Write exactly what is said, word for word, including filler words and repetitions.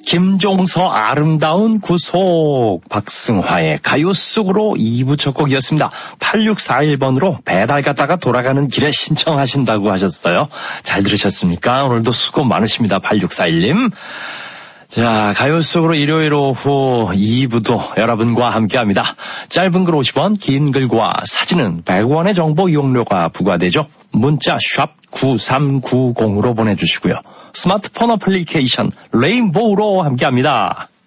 김종서 아름다운 구속, 박승화의 가요 속으로 이 부 첫 곡이었습니다. 팔육사일 번으로 배달 갔다가 돌아가는 길에 신청하신다고 하셨어요. 잘 들으셨습니까? 오늘도 수고 많으십니다. 팔육사일 님. 자, 가요 속으로 일요일 오후 이 부도 여러분과 함께합니다. 짧은 글 오십 원, 긴 글과 사진은 백 원의 정보 이용료가 부과되죠. 문자 샵 구삼구공으로 보내주시고요. 스마트폰 어플리케이션 레인보우로 함께합니다.